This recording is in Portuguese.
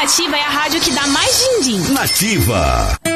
Nativa é a rádio que dá mais din-din. Nativa.